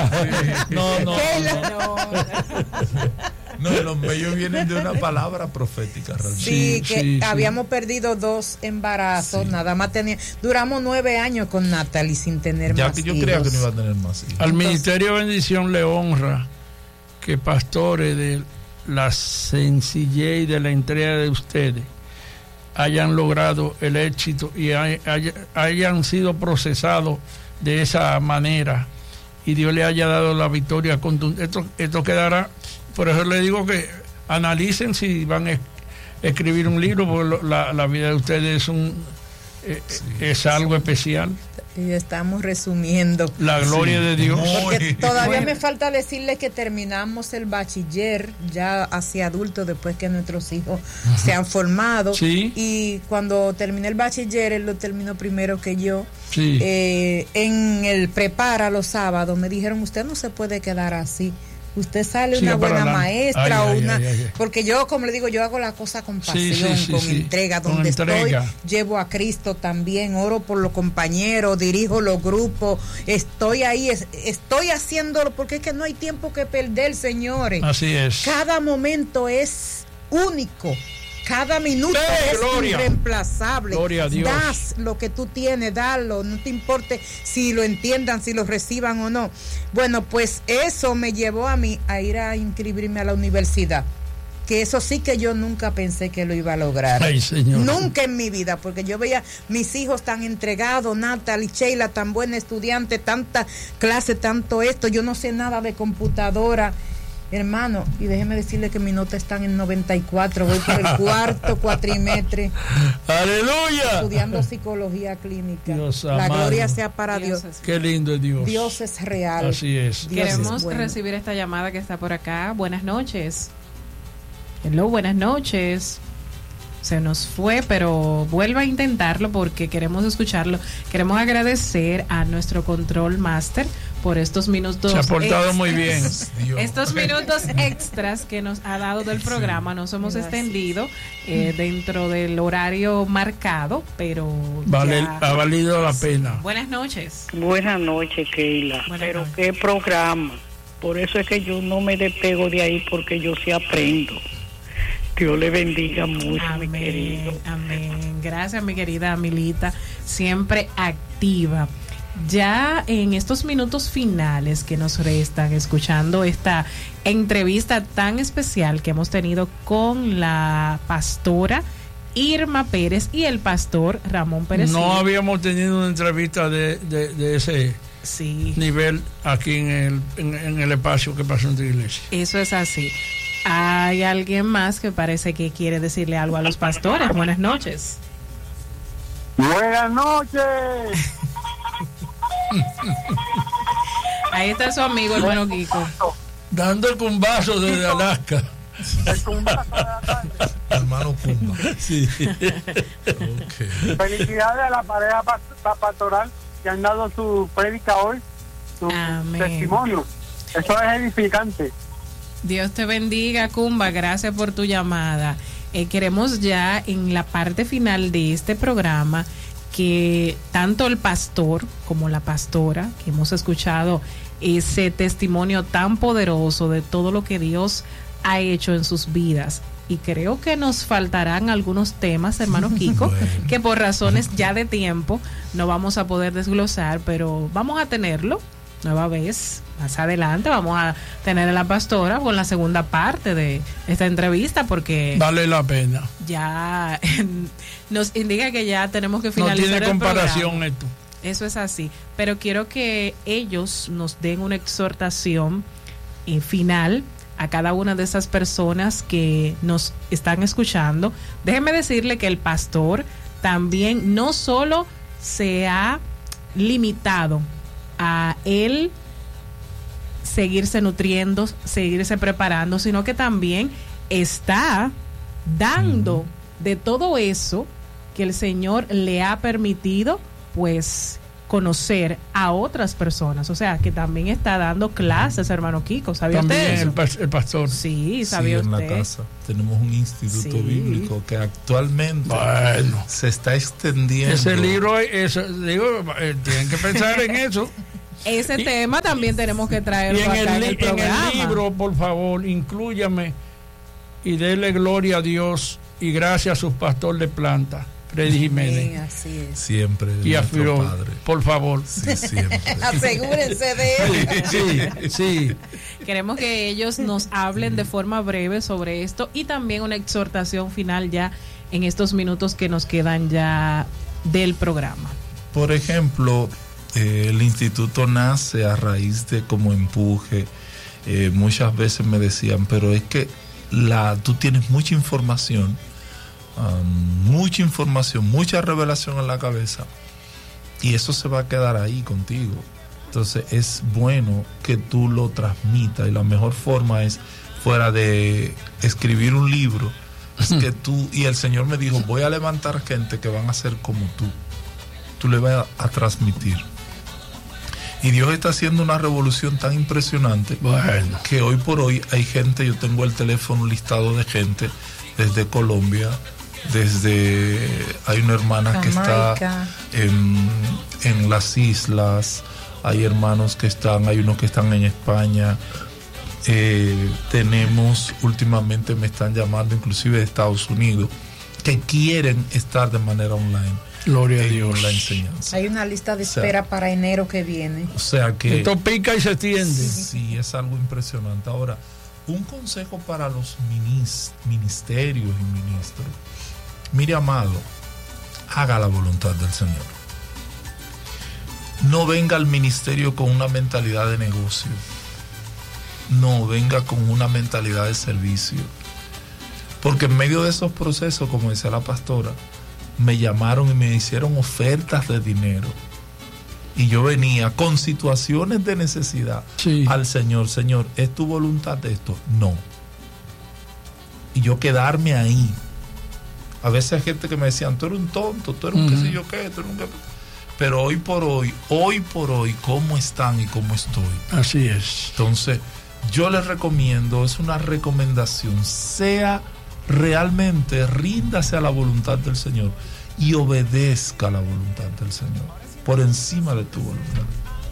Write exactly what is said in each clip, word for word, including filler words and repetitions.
No, no, no. No, los mellos vienen de una palabra profética. Sí, sí, que sí, habíamos sí. perdido dos embarazos, Sí. nada más tenía, duramos nueve años con Natalie sin tener ya más que yo hijos. creía que no iba a tener más hijos. Al Entonces, Ministerio de Bendición le honra que pastores de la sencillez y de la entrega de ustedes hayan logrado el éxito y hay, hay, hayan sido procesados de esa manera y Dios le haya dado la victoria contundente. Esto, esto quedará, por eso le digo que analicen si van a escribir un libro, porque la, la vida de ustedes es un eh, sí, es algo especial. Y estamos resumiendo la gloria sí, de Dios, porque todavía me falta decirles que terminamos el bachiller ya hacia adultos después que nuestros hijos Ajá. se han formado sí. y cuando terminé el bachiller él lo terminó primero que yo sí. eh, en el prepara los sábados me dijeron usted no se puede quedar así. Usted sale Siga una buena maestra ay, o una ay, ay, ay. porque yo como le digo yo hago la cosa con pasión, sí, sí, sí, con sí. entrega, con donde entrega. estoy llevo a Cristo también, oro por los compañeros, dirijo los grupos, estoy ahí, es, estoy haciéndolo porque es que no hay tiempo que perder, señores. Así es. Cada momento es único. Cada minuto sí, es gloria. irreemplazable. Gloria a Dios. Das lo que tú tienes, dalo, no te importe si lo entiendan, si lo reciban o no. Bueno, pues eso me llevó a mí a ir a inscribirme a la universidad. Que eso sí que yo nunca pensé que lo iba a lograr. Ay, señor. Nunca en mi vida, porque yo veía mis hijos tan entregados, Natalie, Sheila, tan buena estudiante, tanta clase, tanto esto. Yo no sé nada de computadora. Hermano, y déjeme decirle que mis notas están en noventa y cuatro, voy por el cuarto cuatrimestre. ¡Aleluya! Estudiando psicología clínica. Dios La amado. Gloria sea para Dios. Dios. Qué lindo es Dios. Dios es real. Así es. Dios Queremos es bueno. recibir esta llamada que está por acá. Buenas noches. Hello, buenas noches. Se nos fue, pero vuelva a intentarlo porque queremos escucharlo. Queremos agradecer a nuestro control master por estos minutos. Se ha portado extras, muy bien. Estos minutos extras que nos ha dado del programa. Nos hemos Gracias. extendido eh, dentro del horario marcado, pero vale, ya... ha valido la pena. Buenas noches. Buenas noches, Keila. Buenas pero noches. qué programa. Por eso es que yo no me despego de ahí porque yo sí aprendo. Dios le bendiga mucho, Amén, mi querido. amén. Gracias, mi querida Milita, siempre activa. Ya en estos minutos finales que nos restan, escuchando esta entrevista tan especial que hemos tenido con la pastora Irma Pérez y el pastor Ramón Pérez. No habíamos tenido una entrevista de, de, de ese sí. nivel aquí en el, en, en el espacio que pasó en tu iglesia. Eso es así. Hay alguien más que parece que quiere decirle algo a los pastores. Buenas noches. Buenas noches. Ahí está su amigo, hermano Kiko. Dando el cumbazo desde Alaska. El cumbazo de la tarde. Hermano Cumba. Sí. Okay. Felicidades a la pareja pastoral que han dado su prédica hoy, su Amén. testimonio. Eso es edificante. Dios te bendiga, Cumba, gracias por tu llamada. Eh, queremos ya en la parte final de este programa que tanto el pastor como la pastora, que hemos escuchado ese testimonio tan poderoso de todo lo que Dios ha hecho en sus vidas. Y creo que nos faltarán algunos temas, hermano Kiko, bueno. que por razones ya de tiempo no vamos a poder desglosar, pero vamos a tenerlo nueva vez. Más adelante vamos a tener a la pastora con la segunda parte de esta entrevista porque vale la pena. Ya nos indica que ya tenemos que finalizar. No tiene el comparación programa. esto. Eso es así. Pero quiero que ellos nos den una exhortación eh, final a cada una de esas personas que nos están escuchando. Déjeme decirle que el pastor también no solo se ha limitado a él seguirse nutriendo, seguirse preparando, sino que también está dando de todo eso que el Señor le ha permitido, pues, conocer a otras personas. O sea, que también está dando clases, hermano Kiko. ¿Sabía también usted eso? El, pas- el pastor. Sí, ¿sabía sí, en usted? la casa tenemos un instituto Sí. bíblico que actualmente bueno. se está extendiendo. Ese libro, eso, digo, eh, tienen que pensar en eso. ese y, tema también tenemos que traerlo y en acá el, en el en programa. el libro, por favor, inclúyame y dele gloria a Dios y gracias a su pastor de planta, Freddy Jiménez. Sí, así es. Siempre. Y a nuestro Firo, padre. por favor. Sí, siempre. Asegúrense de él. Sí, sí. Queremos que ellos nos hablen de forma breve sobre esto y también una exhortación final ya en estos minutos que nos quedan ya del programa. Por ejemplo, eh, el instituto nace a raíz de como empuje. Eh, muchas veces me decían, pero es que la, tú tienes mucha información, um, mucha información, mucha revelación en la cabeza y eso se va a quedar ahí contigo. Entonces es bueno que tú lo transmitas y la mejor forma es, fuera de escribir un libro, es que tú, y el Señor me dijo, voy a levantar gente que van a ser como tú. Tú le vas a, a transmitir. Y Dios está haciendo una revolución tan impresionante, bueno, que hoy por hoy hay gente, yo tengo el teléfono listado de gente desde Colombia, desde, hay una hermana que está en, en las islas, hay hermanos que están, hay unos que están en España. Eh, tenemos, últimamente me están llamando inclusive de Estados Unidos, que quieren estar de manera online. Gloria a Dios. La enseñanza. Hay una lista de espera, o sea, para enero que viene. O sea que esto pica y se extiende. Sí, sí, es algo impresionante. Ahora, un consejo para los ministerios y ministros. Mire, amado, haga la voluntad del Señor. No venga al ministerio con una mentalidad de negocio. No, venga con una mentalidad de servicio. Porque en medio de esos procesos, como decía la pastora, me llamaron y me hicieron ofertas de dinero. Y yo venía con situaciones de necesidad, sí, al Señor. Señor, ¿es tu voluntad de esto? No. Y yo quedarme ahí. A veces hay gente que me decían, tú eres un tonto, tú eres un uh-huh. qué sé yo qué, tú eres un qué. Pero hoy por hoy, hoy por hoy, ¿cómo están y cómo estoy? Así es. Entonces, yo les recomiendo, es una recomendación, sea realmente, ríndase a la voluntad del Señor y obedezca a la voluntad del Señor por encima de tu voluntad.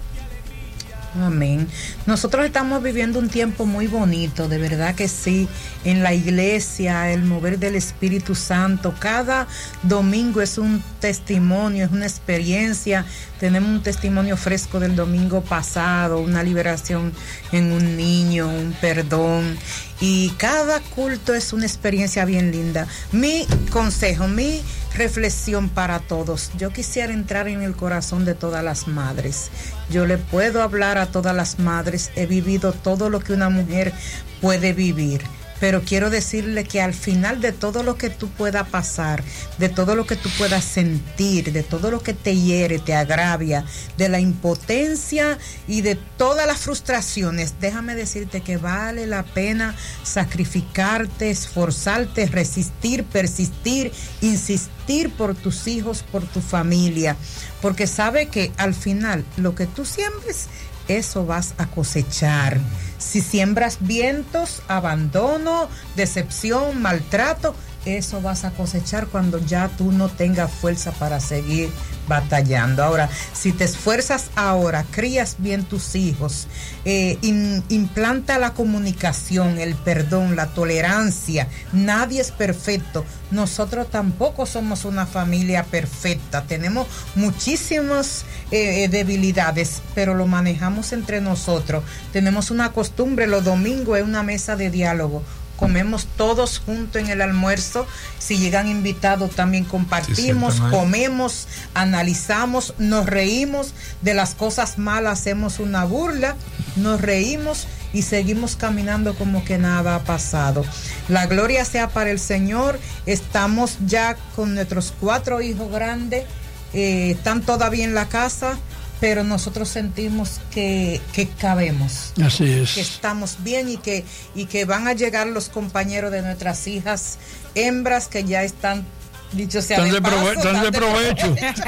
Amén. Nosotros estamos viviendo un tiempo muy bonito, de verdad que sí, en la iglesia, el mover del Espíritu Santo. Cada domingo es un testimonio, es una experiencia. Tenemos un testimonio fresco del domingo pasado, una liberación en un niño, un perdón. Y cada culto es una experiencia bien linda. Mi consejo, mi reflexión para todos. Yo quisiera entrar en el corazón de todas las madres. Yo le puedo hablar a todas las madres. He vivido todo lo que una mujer puede vivir. Pero quiero decirle que al final de todo lo que tú puedas pasar, de todo lo que tú puedas sentir, de todo lo que te hiere, te agravia, de la impotencia y de todas las frustraciones, déjame decirte que vale la pena sacrificarte, esforzarte, resistir, persistir, insistir por tus hijos, por tu familia, porque sabe que al final lo que tú siembres, eso vas a cosechar. Si siembras vientos, abandono, decepción, maltrato, eso vas a cosechar cuando ya tú no tengas fuerza para seguir batallando. Ahora, si te esfuerzas ahora, crías bien tus hijos, eh, in, implanta la comunicación, el perdón, la tolerancia. Nadie es perfecto. Nosotros tampoco somos una familia perfecta. Tenemos muchísimas eh, debilidades, pero lo manejamos entre nosotros. Tenemos una costumbre, los domingos es una mesa de diálogo. Comemos todos juntos en el almuerzo. Si llegan invitados también compartimos, sí, comemos, analizamos, nos reímos de las cosas malas, hacemos una burla, nos reímos y seguimos caminando como que nada ha pasado. La gloria sea para el Señor. Estamos ya con nuestros cuatro hijos grandes, eh, están todavía en la casa, pero nosotros sentimos que, que cabemos. Así es. Que estamos bien y que, y que van a llegar los compañeros de nuestras hijas hembras que ya están, dicho sea de paso, prove- están de provecho.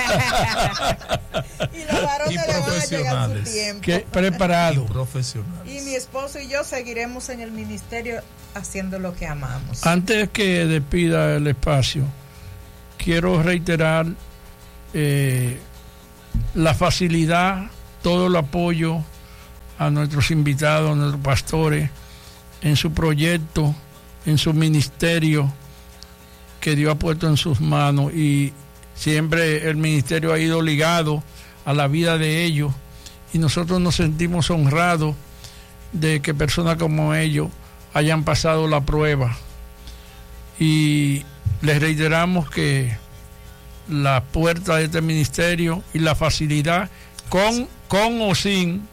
Y los varones le van a llegar su tiempo. Qué preparado. Y profesionales. Y mi esposo y yo seguiremos en el ministerio haciendo lo que amamos. Antes que despida el espacio, quiero reiterar eh, la facilidad todo el apoyo a nuestros invitados, a nuestros pastores, en su proyecto, en su ministerio que Dios ha puesto en sus manos, y siempre el ministerio ha ido ligado a la vida de ellos, y nosotros nos sentimos honrados de que personas como ellos hayan pasado la prueba, y les reiteramos que la puerta de este ministerio y la facilidad con, con o sin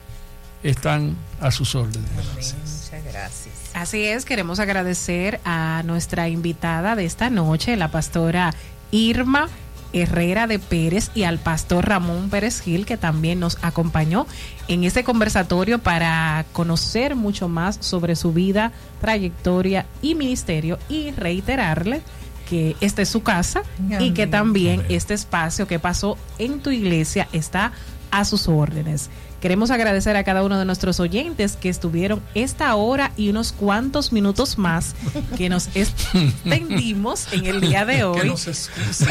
están a sus órdenes. Muchas gracias. Así es, queremos agradecer a nuestra invitada de esta noche, la pastora Irma Herrera de Pérez, y al pastor Ramón Pérez Gil, que también nos acompañó en este conversatorio para conocer mucho más sobre su vida, trayectoria y ministerio, y reiterarle que esta es su casa. Amén. Y que también Amén. Este espacio que pasó en tu iglesia está a sus órdenes. Queremos agradecer a cada uno de nuestros oyentes que estuvieron esta hora y unos cuantos minutos más que nos extendimos en el día de hoy. Que nos excusen.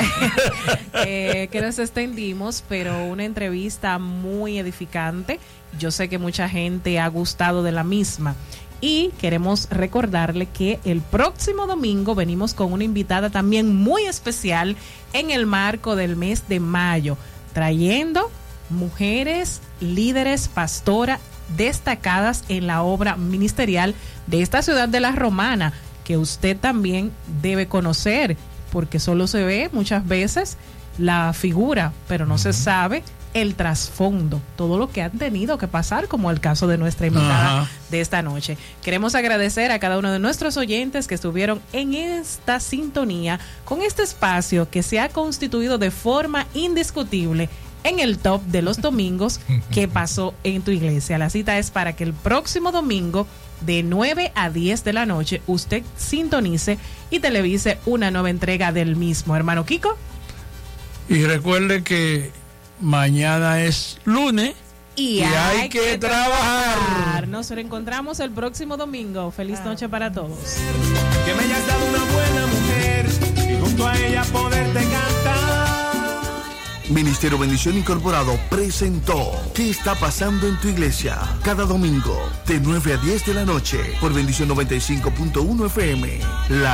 eh, que nos extendimos, pero una entrevista muy edificante. Yo sé que mucha gente ha gustado de la misma. Y queremos recordarle que el próximo domingo venimos con una invitada también muy especial en el marco del mes de mayo, trayendo mujeres, líderes, pastoras destacadas en la obra ministerial de esta ciudad de La Romana, que usted también debe conocer, porque solo se ve muchas veces la figura, pero no uh-huh. se sabe el trasfondo, todo lo que han tenido que pasar, como el caso de nuestra invitada uh-huh. de esta noche. Queremos agradecer a cada uno de nuestros oyentes que estuvieron en esta sintonía con este espacio que se ha constituido de forma indiscutible en el top de los domingos que pasó en tu iglesia. La cita es para que el próximo domingo de nueve a diez de la noche usted sintonice y televise una nueva entrega del mismo. Hermano Kiko. Y recuerde que mañana es lunes y, y hay, hay que, que trabajar. trabajar. Nos reencontramos el próximo domingo. Feliz ah. noche para todos. Que me hayas dado una buena mujer y junto a ella poderte cantar. Ministerio Bendición Incorporado presentó ¿Qué está pasando en tu iglesia? Cada domingo de nueve a diez de la noche por Bendición noventa y cinco punto uno F M. La